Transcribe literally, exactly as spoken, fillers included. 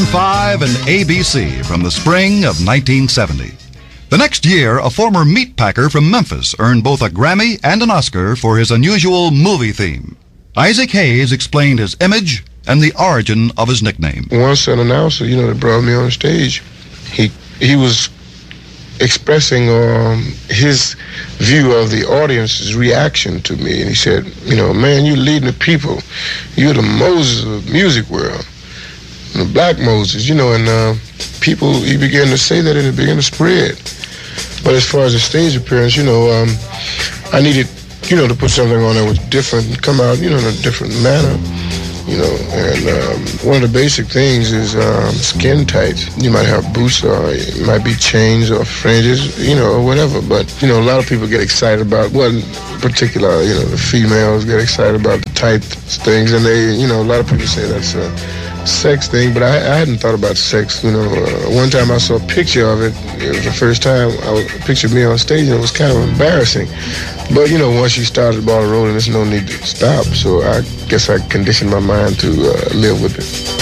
five and A B C from the spring of nineteen seventy. The next year, a former meat packer from Memphis earned both a Grammy and an Oscar for his unusual movie theme. Isaac Hayes explained his image and the origin of his nickname. Once an announcer, you know, that brought me on stage, he he was expressing um, his view of the audience's reaction to me. And he said, you know, man, you're leading the people. You're the Moses of the music world. The Black Moses, you know, and uh, people, he began to say that and it began to spread. But as far as the stage appearance, you know, um, I needed, you know, to put something on that was different and come out, you know, in a different manner. You know, and um, one of the basic things is um, skin tight. You might have boots or it might be chains or fringes, you know, or whatever. But, you know, a lot of people get excited about, well, in particular, you know, the females get excited about the tight things. And they, you know, a lot of people say that's a sex thing, but I, I hadn't thought about sex. You know, uh, one time I saw a picture of it. It was the first time I was, pictured me on stage, and it was kind of embarrassing. But, you know, once you start the ball rolling, there's no need to stop. So I guess I conditioned my mind to uh, live with it.